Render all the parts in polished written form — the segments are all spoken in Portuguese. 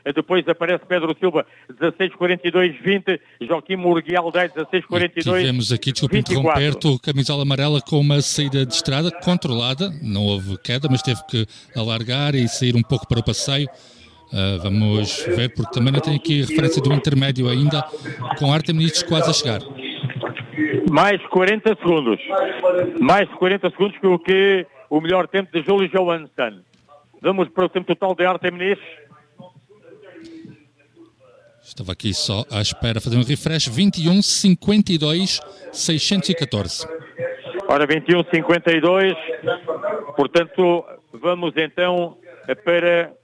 depois aparece Pedro Silva, 16:42-20, Joaquim Murguial 10, 16:42. Tivemos aqui, desculpe interromper-te, o camisola amarela com uma saída de estrada controlada, não houve queda, mas teve que alargar e sair um pouco para o passeio. Vamos ver, porque também não tem aqui referência do intermédio ainda, com Artemis quase a chegar. Mais 40 segundos. Mais 40 segundos que o melhor tempo de Júlio Johansson. Vamos para o tempo total de Artemis. Estava aqui só à espera, fazer um refresh. 21:52.614. Ora, 21:52. Portanto, vamos então para...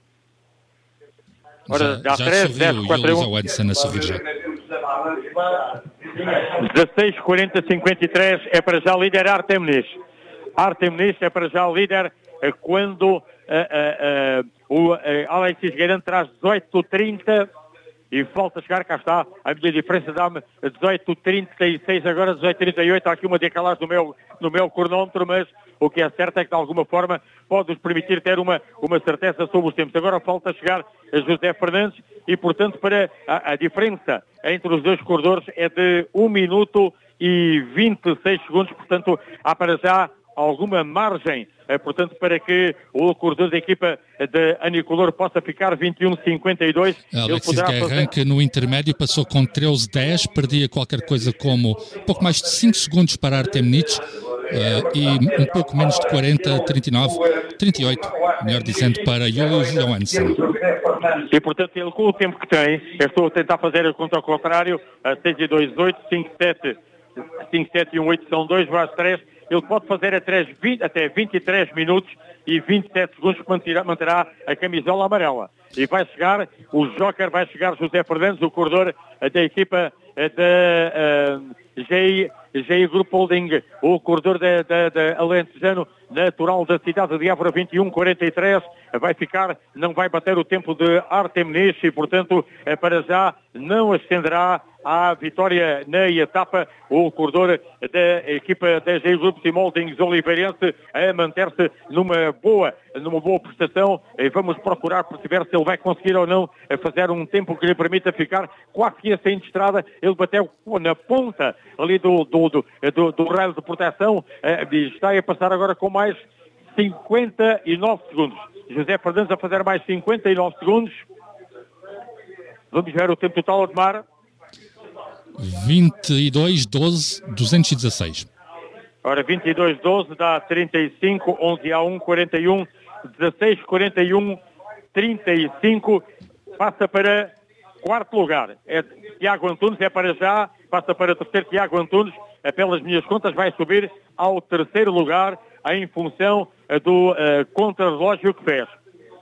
Ora, já 3, 10, sorriu 4, o Júlio Johansson a sorrir já. 16:40-53 é para já líder Artemis. Artemis é para já líder quando o Alexis Guerin traz 18:30 e falta chegar, cá está, a minha diferença dá-me 18:36, agora 18:38, há aqui uma decalagem no meu cronómetro, mas o que é certo é que de alguma forma pode-nos permitir ter uma certeza sobre os tempos. Agora falta chegar a José Fernandes e, portanto, para a diferença entre os dois corredores é de 1 minuto e 26 segundos, portanto, há para já alguma margem, portanto, para que o corredor da equipa de Anicolor possa ficar 21:52. Alexis Guerin, que no intermédio passou com 13:10, perdia qualquer coisa como pouco mais de 5 segundos para Artemis e um pouco menos de 38, melhor dizendo, para Júlio Johansson. E, portanto, ele com o tempo que tem, eu estou a tentar fazer a conta ao contrário, 6:2:8, 5:7 e 1:8 são 2 × 3, ele pode fazer até 23 minutos e 27 segundos que manterá a camisola amarela. E vai chegar, o joker vai chegar, José Fernandes, o corredor da equipa da GI Group Holding, o corredor de Alentejano, natural da cidade de Évora, 21:43, vai ficar, não vai bater o tempo de Artemis e, portanto, para já não ascenderá à vitória na etapa o corredor da equipa da GI Group Holdings Oliveirense a manter-se numa boa prestação. Vamos procurar perceber se ele vai conseguir ou não fazer um tempo que lhe permita ficar quase que assim de estrada. Ele bateu na ponta ali do raio de proteção e está a passar agora com mais 59 segundos. José Fernandes a fazer mais 59 segundos. Vamos ver o tempo total, Admar. 22:12.216. Ora, 22:12 dá 35, 11:1, 41, 16:41, 35, passa para quarto lugar. É Tiago Antunes, é para já, passa para terceiro Tiago Antunes, pelas minhas contas vai subir ao terceiro lugar em função do contrarrelógio que fez.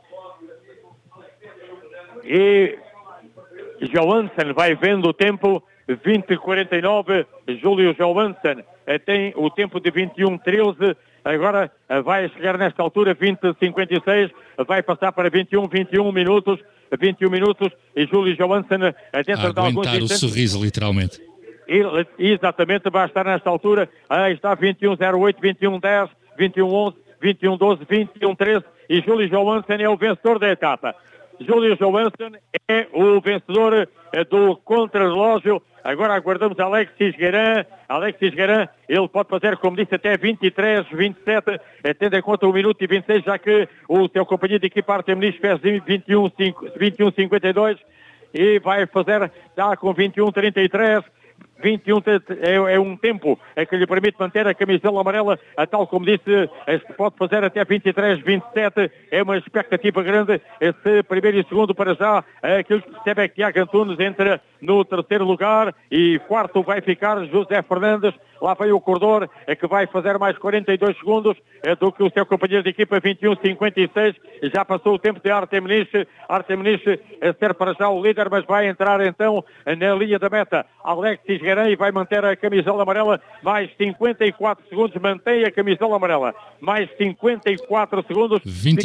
E Johansson vai vendo o tempo, 20:49, Júlio Johansson tem o tempo de 21:13, agora vai chegar nesta altura 20:56, vai passar para 21 minutos, e Júlio Johansson dentro de alguns instantes... o sorriso, literalmente. Exatamente, vai estar nesta altura, aí está 21:08, 21:10, 21:11, 21:12, 21:13, e Júlio Johansson é o vencedor da etapa. Júlio Johansson é o vencedor do contrarrelógio. Agora aguardamos Alexis Guerin. Alexis Guerin, ele pode fazer, como disse, até 23, 27, tendo em conta 1 minuto e 26, já que o seu companheiro de equipa Artemis fez 21:52 e vai fazer, já com 21:33. 21 é um tempo que lhe permite manter a camisola amarela, tal como disse, pode fazer até 23, 27, é uma expectativa grande. Esse primeiro e segundo para já, aquilo que percebe é que Tiago Antunes entra no terceiro lugar e quarto vai ficar José Fernandes. Lá vem o corredor que vai fazer mais 42 segundos do que o seu companheiro de equipa, 21:56, já passou o tempo de Artemis a ser para já o líder, mas vai entrar então na linha da meta Alexis Guerin e vai manter a camisola amarela, mais 54 segundos, mantém a camisola amarela, mais 54 segundos.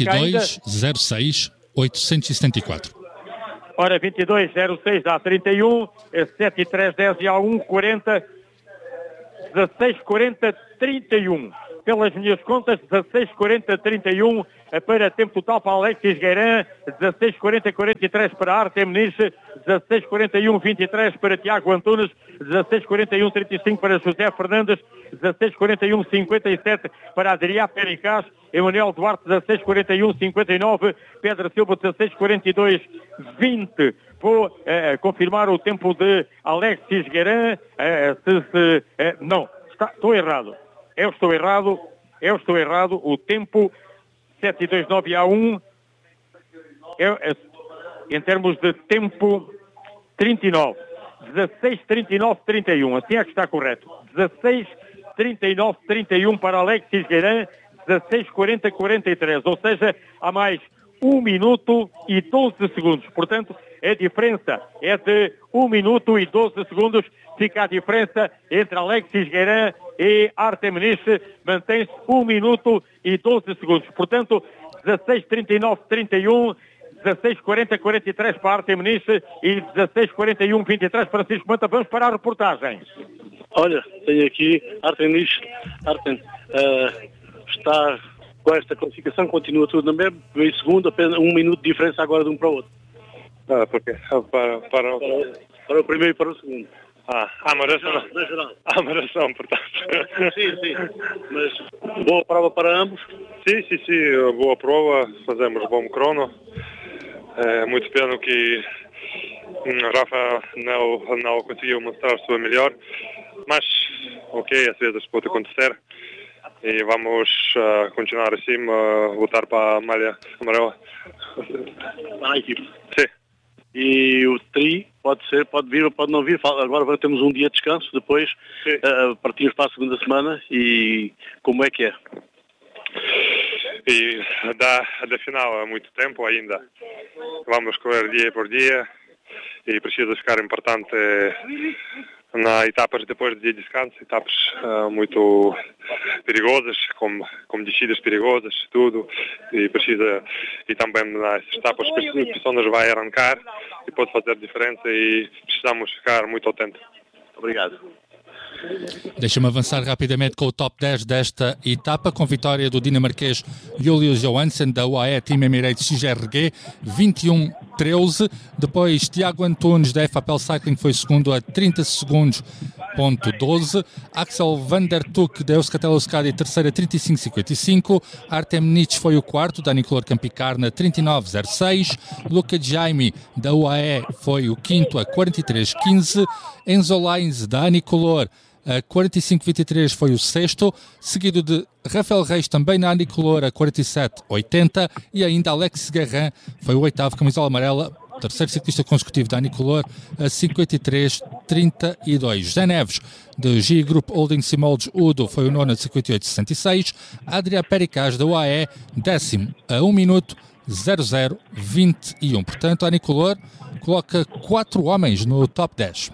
22:06.874. Ora, 22:06 dá 31, 7:3, 10 e há 1:40, 16:40, 31. pelas minhas contas, 16:40-31 para tempo total para Alexis Guerin, 16:40-43 para Artem Niche, 16:41-23 para Tiago Antunes, 16:41-35 para José Fernandes, 16:41-57 para Adrià Pericaz, Emanuel Duarte, 16:41-59, Pedro Silva, 16:42-20. Vou confirmar o tempo de Alexis Guerin. Não, estou errado. Eu estou errado. O tempo 7:29A1 em termos de tempo 39. 16:39-31. Assim é que está correto. 16:39-31 para Alexis Guerin. 16:40-43. Ou seja, há mais 1 minuto e 12 segundos. Portanto, a diferença é de 1 minuto e 12 segundos. Fica a diferença entre Alexis Guerin e Artem Niche. Mantém-se 1 minuto e 12 segundos. Portanto, 16:39-31, 16:40-43 para Artem Niche e 16:41-23 para Francisco Manta. Vamos para a reportagem. Olha, tenho aqui Artem Niche. Artem está com esta classificação, continua tudo na mesma, em segundo, apenas 1 minuto de diferença agora de um para o outro. Porque para o primeiro e para o segundo. A maração, portanto. Sim. Mas boa prova para ambos? Sim, boa prova, fazemos bom crono. É muito pena que Rafa não conseguiu mostrar a sua melhor, mas ok, às vezes pode acontecer. E vamos continuar assim, lutar para a malha amarela. Para a equipe. Sim. E o tri pode vir ou pode não vir. Agora temos um dia de descanso, depois partimos para a segunda semana. E como é que é? E da final há muito tempo ainda. Vamos correr dia por dia e precisa ficar importante na etapas depois de descanso, etapas muito perigosas, com descidas perigosas, tudo, e também nas etapas as pessoas vão arrancar e pode fazer diferença e precisamos ficar muito atentos. Obrigado. Deixa-me avançar rapidamente com o top 10 desta etapa, com vitória do dinamarquês Julius Johansen da UAE Team Emirates XRG, 21:13. Depois Tiago Antunes da FAPL Cycling foi segundo a 30 segundos, ponto 12. Axel van der Tuck da Euskaltel Euskadi terceira, 35:55. Artem Niche foi o quarto, da Nicolor Campicarna, 39:06. Luca Jaime da UAE foi o quinto a 43:15. Enzo Lines da Anicolor a 45:23 foi o sexto, seguido de Rafael Reis também na Anicolor a 47:80 e ainda Alexis Guerin foi o oitavo, camisola amarela, terceiro ciclista consecutivo da Anicolor a 53:32. José Neves do G Group Holding Simoldes Udo foi o nono a 58:66. Adrià Pericaz da UAE décimo a 1 minuto 00:21. Portanto, a Anicolor coloca 4 homens no top 10.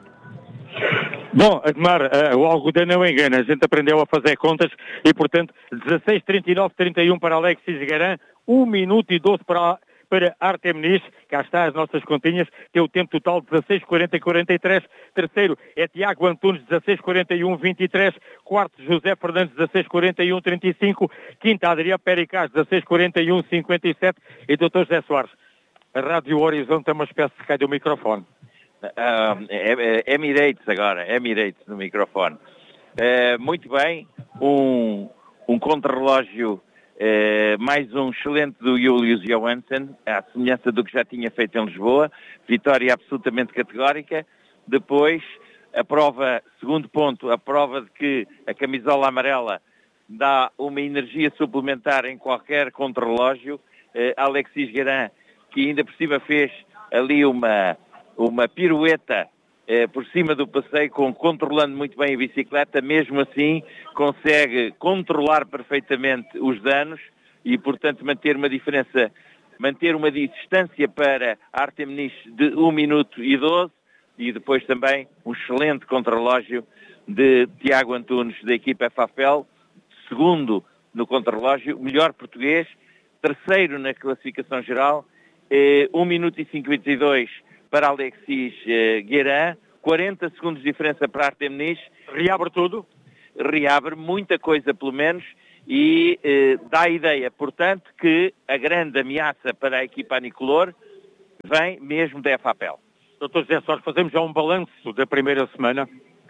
Bom, Admar, o algodão não engana, a gente aprendeu a fazer contas e, portanto, 16:39-31 para Alexis Guerin, 1 minuto e 12 para Artem Niche, cá está as nossas continhas, tem o tempo total de 16:40-43, terceiro é Tiago Antunes, 16:41-23, quarto José Fernandes, 16:41-35, quinto Adrià Pericaz, 16:41-57 e Dr. José Soares. A Rádio Horizonte é uma espécie de cai do microfone. Emirates agora, Emirates no microfone. Muito bem, um contrarrelógio, mais um excelente do Julius Johansen, à semelhança do que já tinha feito em Lisboa, vitória absolutamente categórica. Depois, a prova, segundo ponto, a prova de que a camisola amarela dá uma energia suplementar em qualquer contrarrelógio. Alexis Guerin, que ainda por cima fez ali uma pirueta por cima do passeio, controlando muito bem a bicicleta, mesmo assim consegue controlar perfeitamente os danos e, portanto, manter uma distância para Artem Niche de 1 minuto e 12 e depois também um excelente contrarrelógio de Tiago Antunes da equipa FAPL, segundo no contrarrelógio, melhor português, terceiro na classificação geral, 1 minuto e 52 para Alexis Guerin, 40 segundos de diferença para Artem Niche. Reabre tudo. reabre muita coisa pelo menos e dá a ideia, portanto, que a grande ameaça para a equipa anicolor vem mesmo da FAPEL. Dr. José Soares, fazemos já um balanço da primeira semana.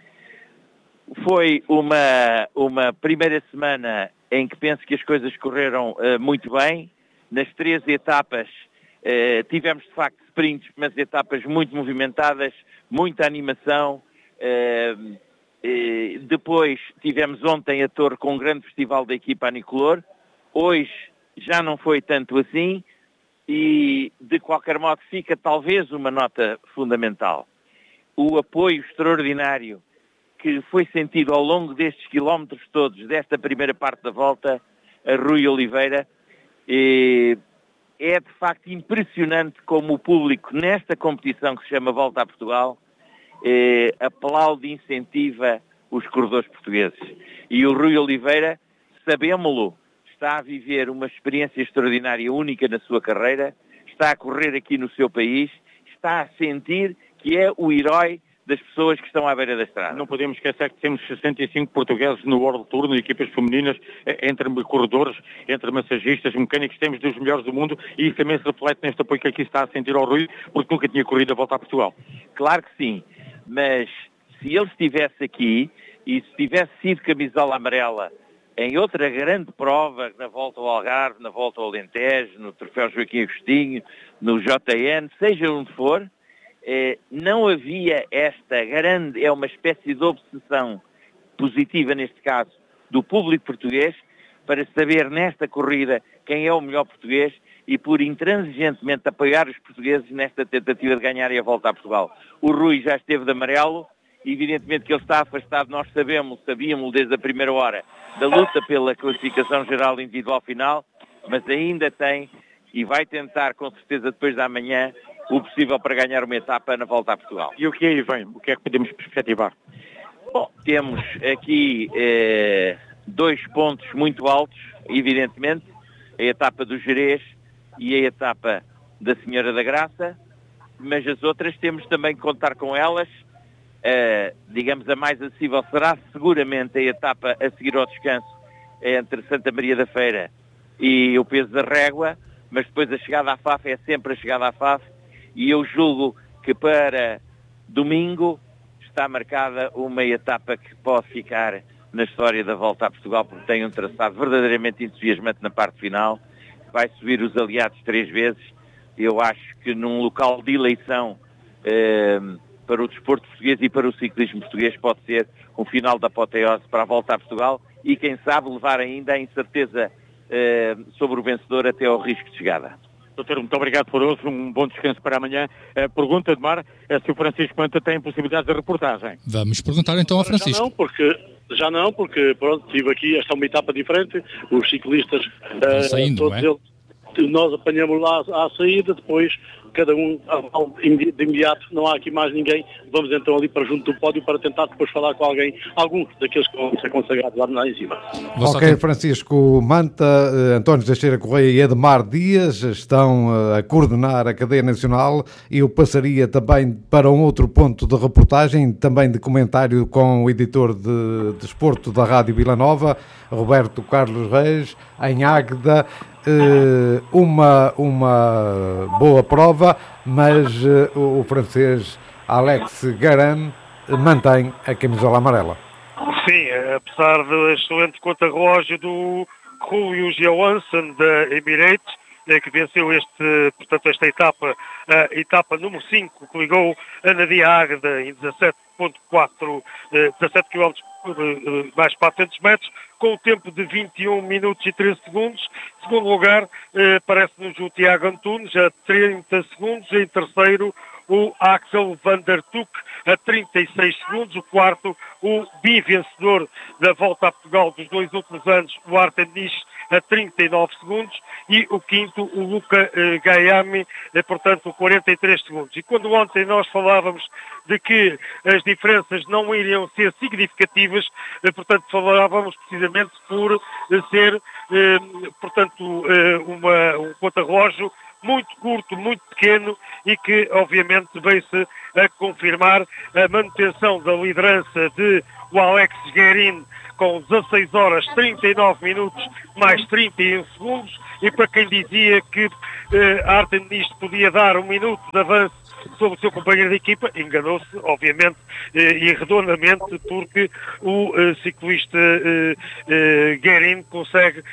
Foi uma primeira semana em que penso que as coisas correram muito bem. Nas 3 etapas tivemos de facto sprints, mas etapas muito movimentadas, muita animação. Depois tivemos ontem a Torre com um grande festival da equipa anicolor. Hoje já não foi tanto assim e de qualquer modo fica talvez uma nota fundamental. O apoio extraordinário que foi sentido ao longo destes quilómetros todos, desta primeira parte da volta, a Rui Oliveira, é de facto impressionante como o público, nesta competição que se chama Volta a Portugal, aplaude e incentiva os corredores portugueses. E o Rui Oliveira, sabemos-lo, está a viver uma experiência extraordinária, única na sua carreira, está a correr aqui no seu país, está a sentir que é o herói das pessoas que estão à beira da estrada. Não podemos esquecer que temos 65 portugueses no World Tour, no equipas femininas, entre corredores, entre massagistas, mecânicos, temos dos melhores do mundo e isso também se reflete neste apoio que aqui está a sentir ao Rui, porque nunca tinha corrido a Volta a Portugal. Claro que sim, mas se ele estivesse aqui e se tivesse sido camisola amarela em outra grande prova, na Volta ao Algarve, na Volta ao Alentejo, no Troféu Joaquim Agostinho, no JN, seja onde for, não havia esta grande, é uma espécie de obsessão positiva neste caso, do público português, para saber nesta corrida quem é o melhor português e por intransigentemente apoiar os portugueses nesta tentativa de ganharem a Volta a Portugal. O Rui já esteve de amarelo, evidentemente que ele está afastado, nós sabíamos desde a primeira hora da luta pela classificação geral individual final, mas ainda tem e vai tentar com certeza depois da manhã o possível para ganhar uma etapa na Volta a Portugal. E o que aí vem? O que é que podemos perspectivar? Bom, temos aqui 2 pontos muito altos, evidentemente, a etapa do Gerês e a etapa da Senhora da Graça, mas as outras temos também que contar com elas. Digamos, a mais acessível será seguramente a etapa a seguir ao descanso entre Santa Maria da Feira e o Peso da Régua, mas depois a chegada à FAF é sempre a chegada à FAF e eu julgo que para domingo está marcada uma etapa que pode ficar na história da Volta a Portugal porque tem um traçado verdadeiramente entusiasmante na parte final, vai subir os aliados 3 vezes. Eu acho que num local de eleição para o desporto português e para o ciclismo português pode ser um final da apoteose para a Volta a Portugal e quem sabe levar ainda a incerteza sobre o vencedor até ao risco de chegada. Doutor, muito obrigado por hoje, um bom descanso para amanhã. Pergunta de Mar, se o Francisco Manta tem possibilidade de reportagem. Vamos perguntar então ao Francisco. Já não, porque pronto, estive aqui, esta é uma etapa diferente, os ciclistas, saindo, todos eles, nós apanhamos lá à saída, depois cada um de imediato, não há aqui mais ninguém, vamos então ali para junto do pódio para tentar depois falar com algum daqueles que vão ser consagrados lá em cima. Ok, Francisco Manta, António Teixeira Correia e Edmar Dias estão a coordenar a cadeia nacional e eu passaria também para um outro ponto de reportagem, também de comentário com o editor de desporto da Rádio Vila Nova, Roberto Carlos Reis, em Águeda. Uma boa prova, mas o francês Alex Garan mantém a camisola amarela. Sim, apesar do excelente contra-relógio do Julius Johansson da Emirates, que venceu esta etapa, a etapa número 5, que ligou a Nadia Águeda em 17 km mais 400 metros, com o tempo de 21 minutos e 13 segundos. Segundo lugar, parece-nos o Tiago Antunes, a 30 segundos. Em terceiro, o Axel van der Tuck, a 36 segundos. O quarto, o bivencedor da Volta a Portugal dos 2 últimos anos, o Artem Nish, a 39 segundos. E o quinto, o Luca Gayami, portanto, 43 segundos. E quando ontem nós falávamos de que as diferenças não iriam ser significativas, portanto, falávamos precisamente por ser, portanto, um contra-relógio muito curto, muito pequeno e que, obviamente, veio-se a confirmar a manutenção da liderança de o Alex Guerin com 16 horas 39 minutos mais 31 segundos, e para quem dizia que Artem Diniz podia dar 1 minuto de avanço sobre o seu companheiro de equipa, enganou-se, obviamente, e redondamente, porque o ciclista Guerin consegue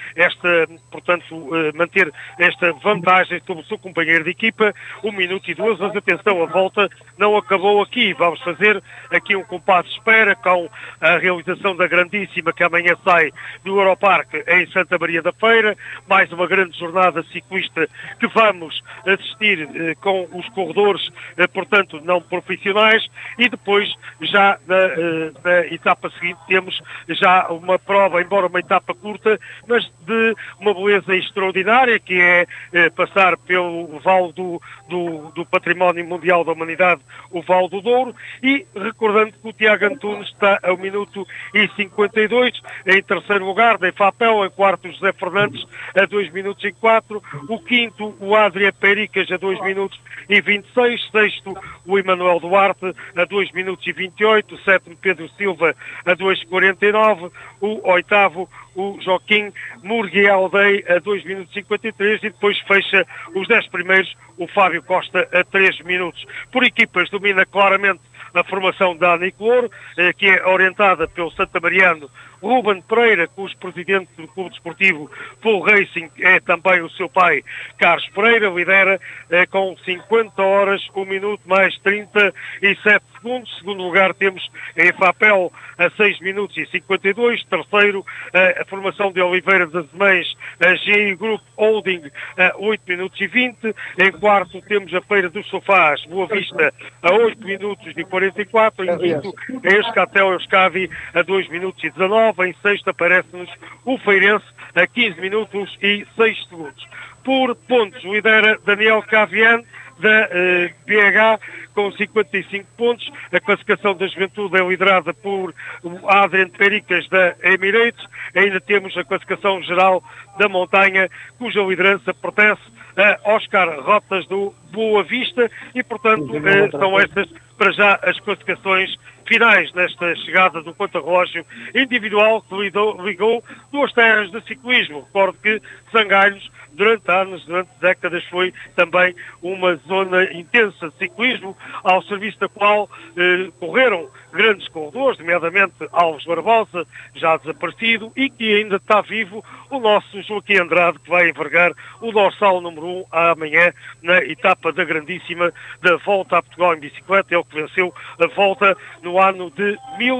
manter esta vantagem sobre o seu companheiro de equipa, 1 minuto e 2, mas atenção, a volta não acabou aqui. Vamos fazer aqui um compasso de espera com a realização da grandíssima que amanhã sai do Europarque em Santa Maria da Feira, mais uma grande jornada ciclista que vamos assistir com os corredores, portanto, não profissionais, e depois já na etapa seguinte temos já uma prova, embora uma etapa curta, mas de uma beleza extraordinária, que é passar pelo Vale do Património Mundial da Humanidade, o Vale do Douro, e recordando que o Tiago Antunes está a 1 minuto e 52, em terceiro lugar, de Fapel, em quarto José Fernandes, a 2 minutos e 4, o quinto, o Adria Pericas, a 2 minutos e 26, sexto, o Emanuel Duarte, a 2 minutos e 28, o sétimo, Pedro Silva, a 2,49, o oitavo, o Joaquim Murguia Aldei, a 2 minutos e 53, e depois fecha os 10 primeiros, o Fábio Costa, a 3 minutos. Por equipas, domina claramente a formação da Anicolor, que é orientada pelo santamariano Ruben Pereira, cujo presidente do Clube Desportivo Full Racing é também o seu pai, Carlos Pereira, lidera com 50 horas, 1 minuto mais 37 segundos. Segundo lugar temos em Fapel a 6 minutos e 52. Terceiro, a formação de Oliveira das Mães, a GI Group Holding, a 8 minutos e 20. Em quarto temos a Feira dos Sofás, Boa Vista, a 8 minutos e 44. Em quinto, a Euscatel Euskavi, a 2 minutos e 19. Em sexto aparece-nos o Feirense, a 15 minutos e 6 segundos. Por pontos, lidera Daniel Cavian, da BH, com 55 pontos. A classificação da juventude é liderada por Adrian Pericas, da Emirates. Ainda temos a classificação geral da montanha, cuja liderança pertence a Oscar Rotas, do Boa Vista, e, portanto, são estas, para já, as classificações finais nesta chegada do contra-relógio individual que ligou duas terras de ciclismo. Recordo que Sangalhos, durante anos, durante décadas, foi também uma zona intensa de ciclismo, ao serviço da qual correram grandes corredores, nomeadamente Alves Barbosa, já desaparecido, e que ainda está vivo o nosso Joaquim Andrade, que vai envergar o dorsal número 1 amanhã na etapa da grandíssima da Volta a Portugal em bicicleta. Ele que venceu a Volta no ano de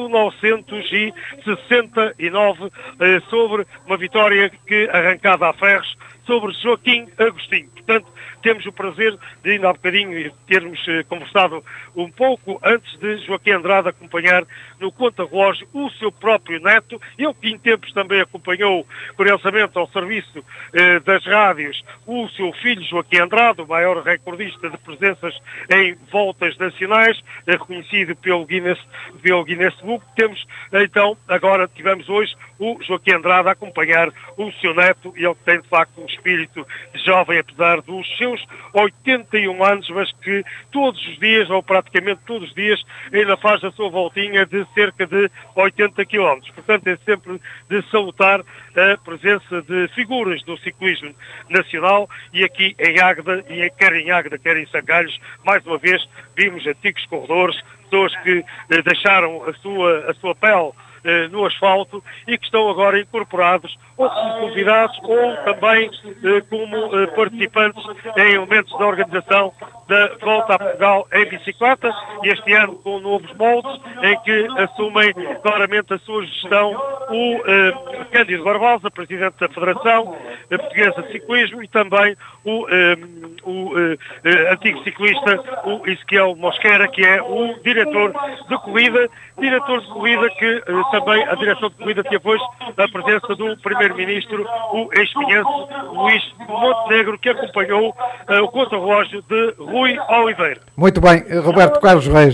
1969, sobre uma vitória que arrancada a ferros sobre Joaquim Agostinho. Portanto, temos o prazer de, ainda há bocadinho, termos conversado um pouco antes de Joaquim Andrade acompanhar no conta-relógio o seu próprio neto. Ele que em tempos também acompanhou, curiosamente, ao serviço das rádios, o seu filho Joaquim Andrade, o maior recordista de presenças em voltas nacionais, reconhecido pelo Guinness Book. Temos, então, agora tivemos hoje o Joaquim Andrade a acompanhar o seu neto, e ele tem, de facto, um espírito jovem, apesar dos seus 81 anos, mas que todos os dias, ou praticamente todos os dias, ainda faz a sua voltinha de cerca de 80 km. Portanto, é sempre de salutar a presença de figuras do ciclismo nacional, e aqui em Águeda, e quer em Águeda, quer em Sangalhos, mais uma vez, vimos antigos corredores, pessoas que deixaram a sua pele no asfalto e que estão agora incorporados ou como convidados ou também como participantes em elementos da organização da Volta a Portugal em bicicleta, e este ano com novos moldes em que assumem claramente a sua gestão o Cândido Barbosa, presidente da Federação Portuguesa de Ciclismo, e também o antigo ciclista, o Ezequiel Mosquera, que é o diretor de corrida que também a direção de corrida teve hoje a presença do primeiro-ministro, o ex-pinhense Luís Montenegro, que acompanhou o contra-relógio de Rui Oliveira. Muito bem, Roberto Carlos Reis,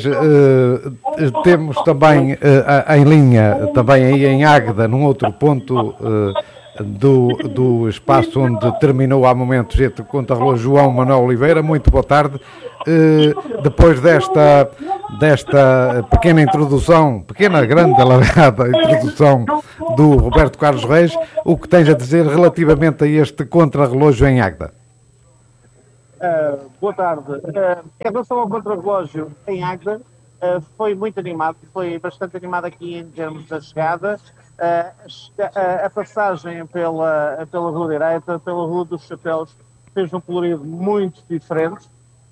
temos também em linha, também aí em Águeda, num outro ponto, do espaço onde terminou há momentos este contrarrelógio João Manuel Oliveira. Muito boa tarde. Depois desta pequena introdução, grande, alargada introdução do Roberto Carlos Reis, o que tens a dizer relativamente a este contrarrelógio em Águeda? Boa tarde. Em relação ao contrarrelógio em Águeda, foi muito animado, foi bastante animado aqui em termos da chegada. A passagem pela Rua Direita, pela Rua dos Chapéus, fez um colorido muito diferente,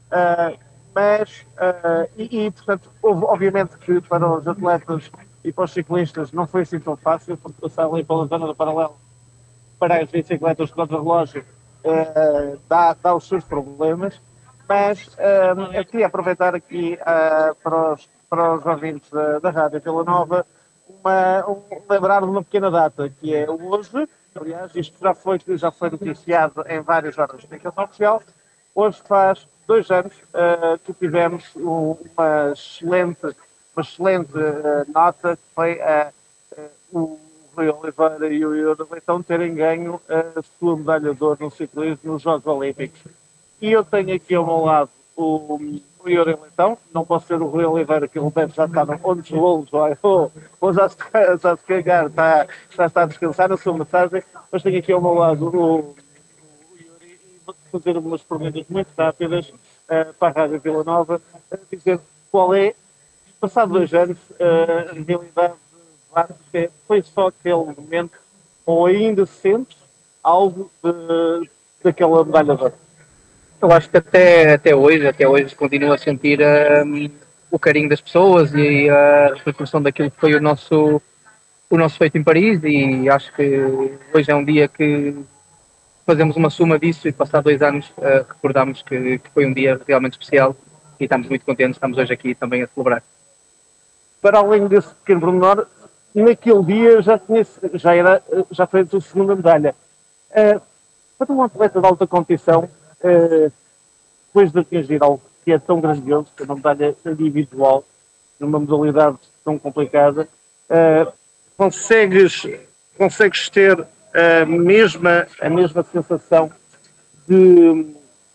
portanto, obviamente que para os atletas e para os ciclistas não foi assim tão fácil, porque passar ali pela zona do paralelo para as bicicletas de contrarrelógio dá os seus problemas, mas eu queria aproveitar aqui para os ouvintes da Rádio Vila Nova lembrar de uma pequena data, que é hoje. Aliás, isto já foi noticiado em vários órgãos de comunicação oficial. Hoje faz 2 anos que tivemos uma excelente nota, que foi o Rui Oliveira e o Yuri Leitão terem ganho a sua medalha de ouro no ciclismo nos Jogos Olímpicos. E eu tenho aqui ao meu lado o Yuri Leitão, não posso ser o Rui Oliveira, que ele deve já estar onde voos, ou já se cagar, já está a descansar na sua massagem, mas tenho aqui ao meu lado o Yuri e vou fazer umas perguntas muito rápidas para a Rádio Vila Nova, dizer qual é, passado 2 anos, a realidade foi só aquele momento, ou ainda sentes algo daquela medalha de ouro? Eu acho que até hoje continuo a sentir o carinho das pessoas e a repercussão daquilo que foi o nosso feito em Paris, e acho que hoje é um dia que fazemos uma soma disso e passado 2 anos recordamos que foi um dia realmente especial e estamos muito contentes, estamos hoje aqui também a celebrar. Para além desse pequeno pormenor, naquele dia já foi a sua segunda medalha. Para um atleta de alta competição, depois de atingir algo que é tão grandioso, que é uma medalha individual, numa modalidade tão complicada, consegues ter a mesma sensação de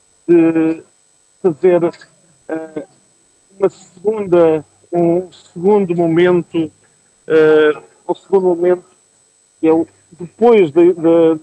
fazer um segundo momento, que é depois da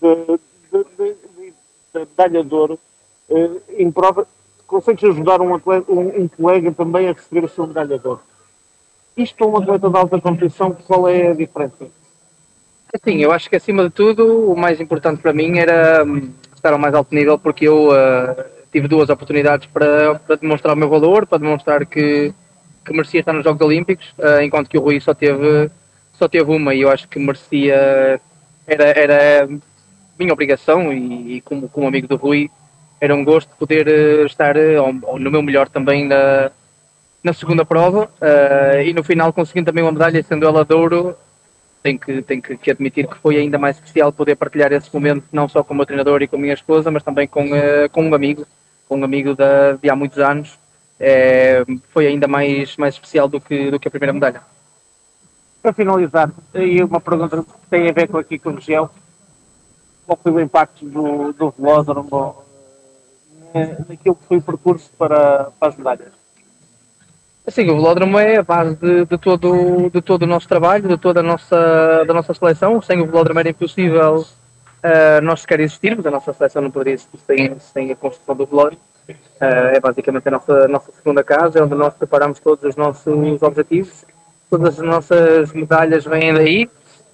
medalha de ouro, em prova, consegues ajudar um colega também a receber a sua medalha de ouro. Isto é um atleta de alta competição, qual é a diferença? Sim, eu acho que acima de tudo o mais importante para mim era estar ao mais alto nível, porque eu tive 2 oportunidades para demonstrar o meu valor, para demonstrar que merecia estar nos Jogos Olímpicos, enquanto que o Rui só teve uma, e eu acho que merecia, era minha obrigação, e como amigo do Rui era um gosto poder estar no meu melhor também na segunda prova, e no final conseguindo também uma medalha, sendo ela de ouro. Tenho que admitir que foi ainda mais especial poder partilhar esse momento, não só com o meu treinador e com a minha esposa, mas também com um amigo de há muitos anos. Foi ainda mais especial do que a primeira medalha. Para finalizar, e uma pergunta que tem a ver com a região: qual foi o impacto do velódromo naquilo que foi o percurso para as medalhas? Sim, o velódromo é a base de todo o nosso trabalho, de toda da nossa seleção. Sem o velódromo era impossível nós sequer existirmos. A nossa seleção não poderia existir sem a construção do velódromo. É basicamente a nossa segunda casa, é onde nós preparamos todos os nossos objetivos. Todas as nossas medalhas vêm daí.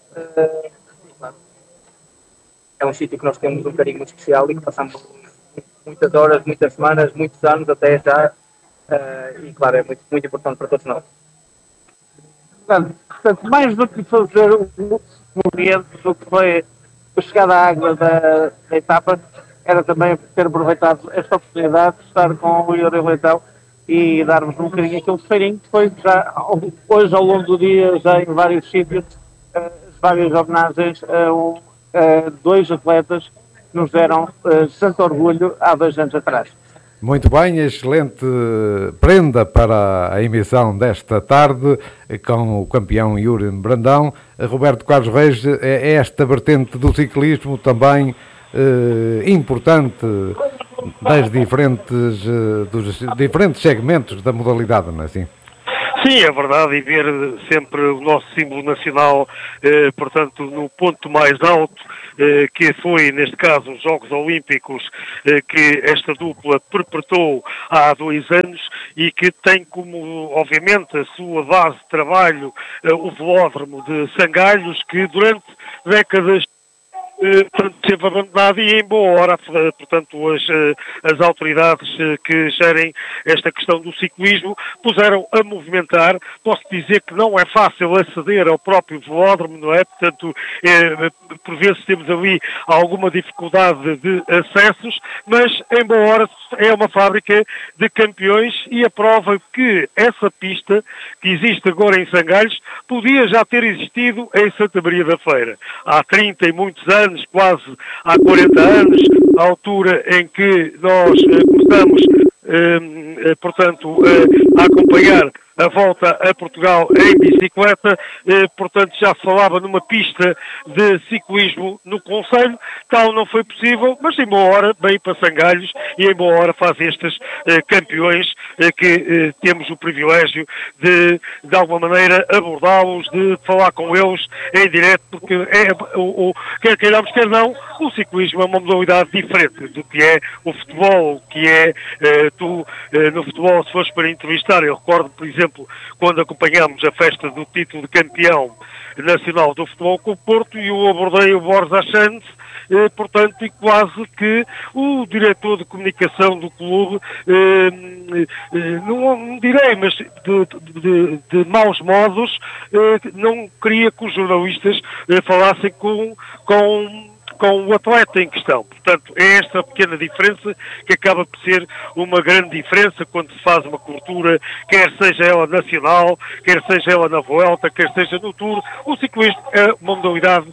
É um sítio que nós temos um carinho muito especial e que passamos muitas horas, muitas semanas, muitos anos até já. E claro, é muito, muito importante para todos nós. Portanto, mais do que fazer o momento do que foi a chegada à água da etapa, era também ter aproveitado esta oportunidade de estar com o Yuri Leitão e darmos um bocadinho aquele feirinho que foi já hoje ao longo do dia, já em vários sítios, várias homenagens a 2 atletas que nos deram tanto orgulho há 2 anos atrás. Muito bem, excelente prenda para a emissão desta tarde com o campeão Yuri Brandão. Roberto Carlos Reis, é esta vertente do ciclismo também importante dos diferentes segmentos da modalidade, não é assim? Sim, é verdade, e ver sempre o nosso símbolo nacional, portanto, no ponto mais alto, que foi, neste caso, os Jogos Olímpicos, que esta dupla perpetuou há 2 anos e que tem como, obviamente, a sua base de trabalho o velódromo de Sangalhos, que durante décadas teve abandonado e em boa hora, portanto, as autoridades que gerem esta questão do ciclismo puseram a movimentar. Posso dizer que não é fácil aceder ao próprio velódromo, não é? Portanto, por vezes temos ali alguma dificuldade de acessos, mas em boa hora é uma fábrica de campeões e a prova que essa pista que existe agora em Sangalhos podia já ter existido em Santa Maria da Feira. Há 30 e muitos anos, quase há 40 anos, a altura em que nós começamos, portanto, a acompanhar a volta a Portugal em bicicleta, portanto já se falava numa pista de ciclismo no Conselho, tal não foi possível, mas em boa hora vem para Sangalhos e em boa hora faz estes campeões que temos o privilégio de alguma maneira abordá-los, de falar com eles em direto, porque quer queiramos, quer não, o ciclismo é uma modalidade diferente do que é o futebol, que é no futebol, se fores para entrevistar, eu recordo, por exemplo, quando acompanhámos a festa do título de campeão nacional do Futebol com o Porto e eu abordei o Borja Sanz, portanto, e quase que o diretor de comunicação do clube, não direi, mas de maus modos, não queria que os jornalistas falassem com o atleta em questão. Portanto, é esta pequena diferença que acaba por ser uma grande diferença quando se faz uma cobertura, quer seja ela nacional, quer seja ela na Vuelta, quer seja no Tour. O ciclismo é uma modalidade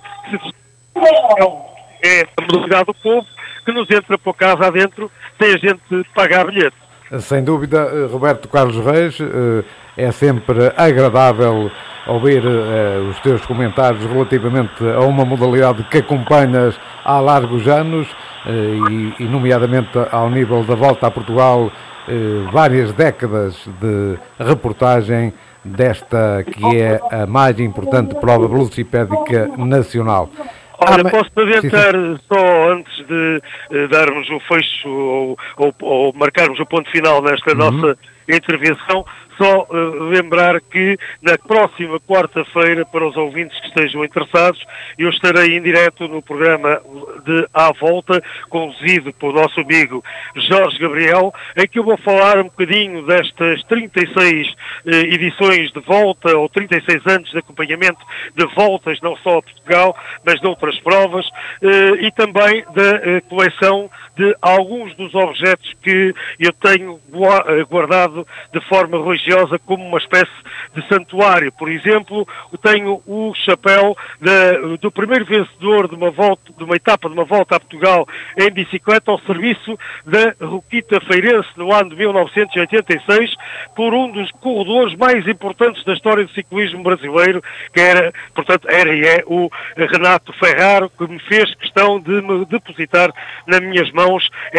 é a modalidade do povo que nos entra por casa adentro sem a gente pagar bilhete. Sem dúvida, Roberto Carlos Reis, é sempre agradável ouvir os teus comentários relativamente a uma modalidade que acompanhas há largos anos e nomeadamente ao nível da volta a Portugal, várias décadas de reportagem desta que é a mais importante prova velocipédica nacional. Olha, posso adiantar só antes de darmos o fecho ou marcarmos o ponto final nesta nossa intervenção, só lembrar que na próxima quarta-feira, para os ouvintes que estejam interessados, eu estarei em direto no programa de À Volta, conduzido pelo nosso amigo Jorge Gabriel, em que eu vou falar um bocadinho destas 36 edições de volta, ou 36 anos de acompanhamento de voltas, não só a Portugal, mas de outras provas, e também da coleção de alguns dos objetos que eu tenho guardado de forma religiosa como uma espécie de santuário. Por exemplo, eu tenho o chapéu do primeiro vencedor de uma etapa de uma volta a Portugal em bicicleta ao serviço da Roquita Feirense no ano de 1986 por um dos corredores mais importantes da história do ciclismo brasileiro, que era e é o Renato Ferraro, que me fez questão de me depositar nas minhas mãos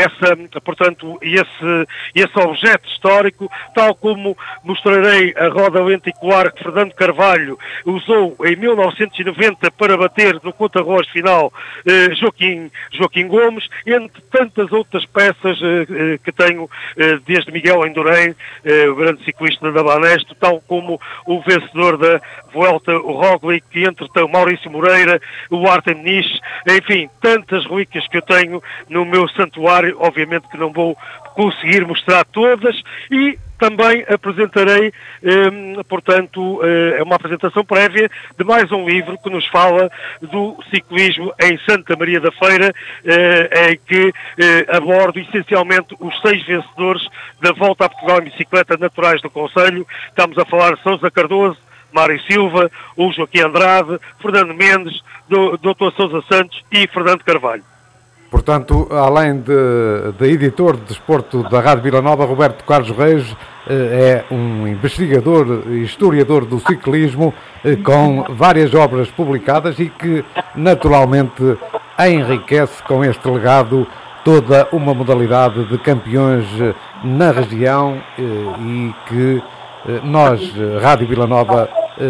esse objeto histórico, tal como mostrarei a roda lenticular que Fernando Carvalho usou em 1990 para bater no contra-relógio final Joaquim Gomes, entre tantas outras peças que tenho desde Miguel Indurain, o grande ciclista da Banesto, tal como o vencedor da Vuelta, o Roglic, e entretanto Maurício Moreira, o Artem Nish, enfim, tantas relíquias que eu tenho no meu santuário, obviamente que não vou conseguir mostrar todas, e também apresentarei, é uma apresentação prévia de mais um livro que nos fala do ciclismo em Santa Maria da Feira, em que abordo essencialmente os 6 vencedores da Volta a Portugal em bicicleta naturais do Conselho. Estamos a falar de Sousa Cardoso, Mário Silva, o Joaquim Andrade, Fernando Mendes, Dr. Sousa Santos e Fernando Carvalho. Portanto, além de editor de desporto da Rádio Vila Nova, Roberto Carlos Reis é um investigador e historiador do ciclismo com várias obras publicadas e que naturalmente enriquece com este legado toda uma modalidade de campeões na região e que nós, Rádio Vila Nova,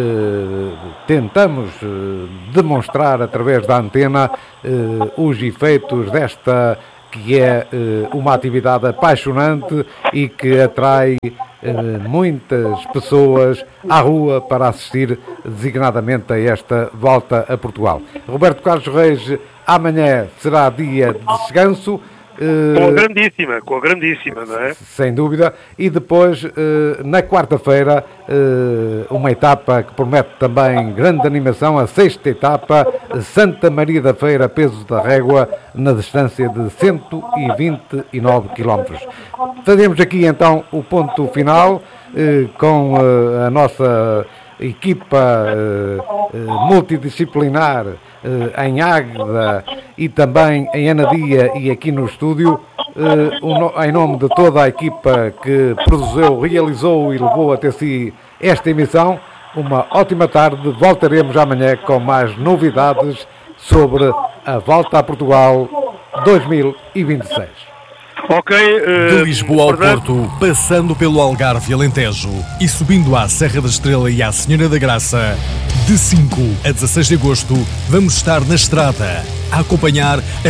tentamos demonstrar através da antena os efeitos desta que é uma atividade apaixonante e que atrai muitas pessoas à rua para assistir designadamente a esta volta a Portugal. Roberto Carlos Reis, amanhã será dia de descanso. Com a grandíssima, não é? Sem dúvida. E depois, na quarta-feira, uma etapa que promete também grande animação, a 6ª etapa, Santa Maria da Feira, peso da régua, na distância de 129 km. Fazemos aqui então o ponto final com a nossa equipa multidisciplinar em Águeda e também em Anadia e aqui no estúdio, em nome de toda a equipa que produziu, realizou e levou até si esta emissão, uma ótima tarde. Voltaremos amanhã com mais novidades sobre a Volta a Portugal 2026. De Lisboa ao Porto, passando pelo Algarve e Alentejo e subindo à Serra da Estrela e à Senhora da Graça, de 5 a 16 de agosto, vamos estar na estrada a acompanhar a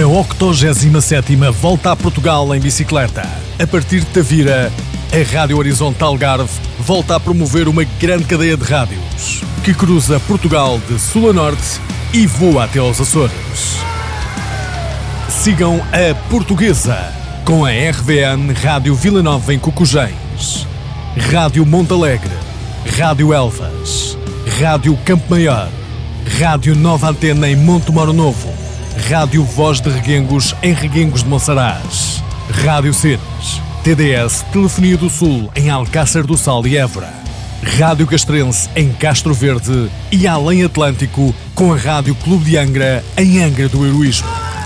87ª Volta a Portugal em bicicleta. A partir de Tavira, a Rádio Horizonte Algarve volta a promover uma grande cadeia de rádios que cruza Portugal de sul a norte e voa até aos Açores. Sigam a Portuguesa com a RVN Rádio Vila Nova em Cocujães, Rádio Montalegre, Rádio Elvas, Rádio Campo Maior, Rádio Nova Antena em Montemoro Novo, Rádio Voz de Reguengos em Reguengos de Monsaraz, Rádio Ceres, TDS Telefonia do Sul em Alcácer do Sal e Évora, Rádio Castrense em Castro Verde e Além Atlântico com a Rádio Clube de Angra em Angra do Heroísmo.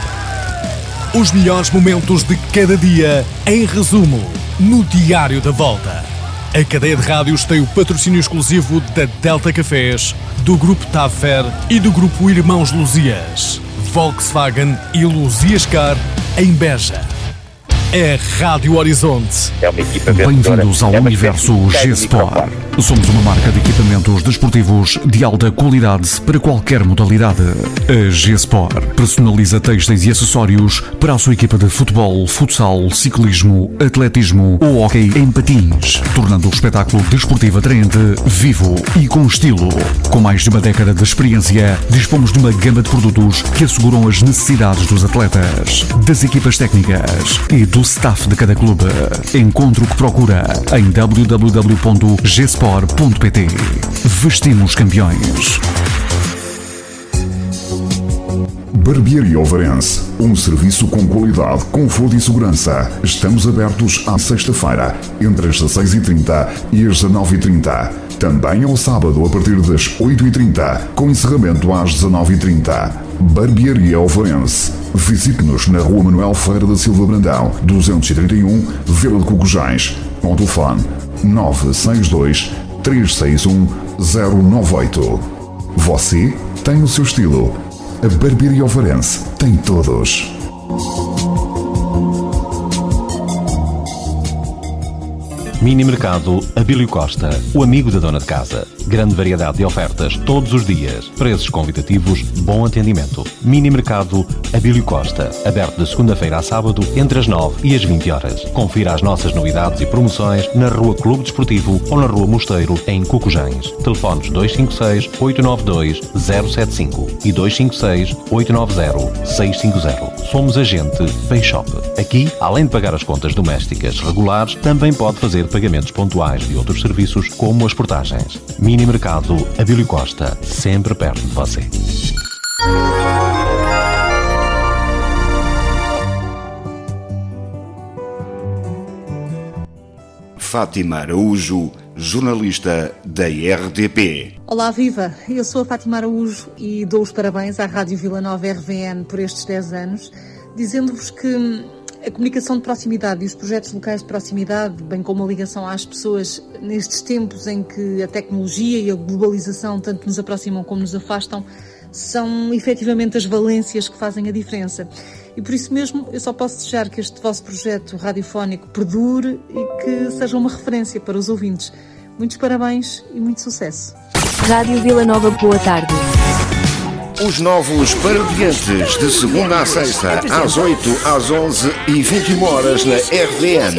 Os melhores momentos de cada dia, em resumo, no Diário da Volta. A cadeia de rádios tem o patrocínio exclusivo da Delta Cafés, do Grupo Taffer e do Grupo Irmãos Luzias, Volkswagen e Luzias Car em Beja. É Rádio Horizonte. Bem-vindos ao universo G-Sport. Somos uma marca de equipamentos desportivos de alta qualidade para qualquer modalidade. A G-Sport personaliza têxteis e acessórios para a sua equipa de futebol, futsal, ciclismo, atletismo ou hóquei em patins, tornando o espetáculo desportivo atraente, vivo e com estilo. Com mais de uma década de experiência, dispomos de uma gama de produtos que asseguram as necessidades dos atletas, das equipas técnicas e do staff de cada clube. Encontre o que procura em www.gsport.pt. Vestimos campeões. Barbearia Ovarense, um serviço com qualidade, conforto e segurança. Estamos abertos à sexta-feira, entre as 16h30 e as 19h30. Também ao sábado, a partir das 8h30, com encerramento às 19h30. Barbearia Ovarense. Visite-nos na Rua Manuel Ferreira da Silva Brandão, 231, Vila de Cocujães. Com telefone 962 361 098. Você tem o seu estilo. A Barbearia Ovarense tem todos. Mini Mercado Abílio Costa, o amigo da dona de casa. Grande variedade de ofertas todos os dias. Preços convidativos, bom atendimento. Mini Mercado Abílio Costa, aberto de segunda-feira a sábado, entre as 9 e as 20 horas. Confira as nossas novidades e promoções na Rua Clube Desportivo ou na Rua Mosteiro, em Cocujães. Telefones 256-892-075 e 256-890-650. Somos agente Payshop. Aqui, além de pagar as contas domésticas regulares, também pode fazer pagamentos pontuais de outros serviços, como as portagens. Mini Mercado Abílio Costa, sempre perto de você. Fátima Araújo, jornalista da RTP. Olá, viva! Eu sou a Fátima Araújo e dou os parabéns à Rádio Vila Nova RVN por estes 10 anos. dizendo-vos que a comunicação de proximidade e os projetos locais de proximidade, bem como a ligação às pessoas nestes tempos em que a tecnologia e a globalização tanto nos aproximam como nos afastam, são efetivamente as valências que fazem a diferença. E por isso mesmo eu só posso desejar que este vosso projeto radiofónico perdure e que seja uma referência para os ouvintes. Muitos parabéns e muito sucesso. Rádio Vila Nova, boa tarde. Os novos Parodiantes, de segunda à sexta, às 8, às 11 e 21 horas na RDN.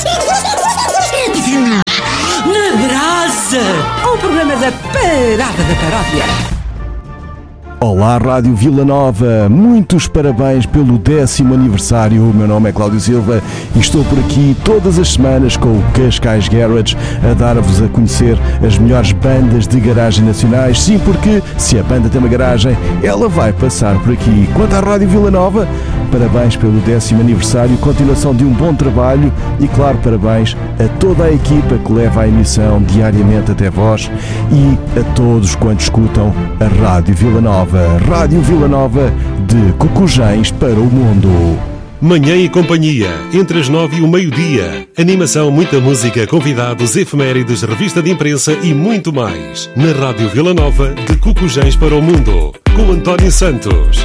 Na Brasa, o programa da Parada da Paródia. Olá Rádio Vila Nova, muitos parabéns pelo 10º aniversário. O meu nome é Cláudio Silva e estou por aqui todas as semanas com o Cascais Garage a dar-vos a conhecer as melhores bandas de garagem nacionais. Sim, porque se a banda tem uma garagem, ela vai passar por aqui. Quanto à Rádio Vila Nova, parabéns pelo 10º aniversário, continuação de um bom trabalho e, claro, parabéns a toda a equipa que leva a emissão diariamente até vós e a todos quantos escutam a Rádio Vila Nova. Rádio Vila Nova, de Cocujães para o mundo. Manhã e companhia, entre as 9 e o meio-dia. Animação, muita música, convidados, efemérides, revista de imprensa e muito mais. Na Rádio Vila Nova, de Cocujães para o mundo. Com António Santos.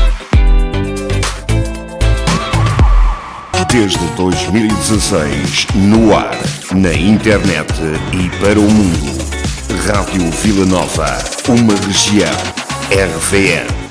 Desde 2016, no ar, na internet e para o mundo. Rádio Vila Nova, uma região. RVN.